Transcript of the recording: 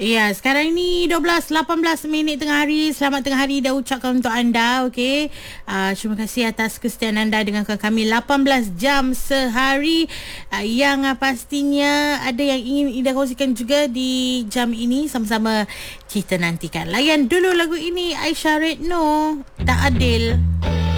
Ya, sekarang ini 12:18 tengah hari. Selamat tengah hari dah ucapkan untuk anda, okey. Terima kasih atas kesetiaan anda dengan kami 18 jam sehari. Yang pastinya ada yang ingin Ida kongsikan juga di jam ini, sama-sama kita nantikan. Layan dulu lagu ini, Aisyah Redno, Tak Adil.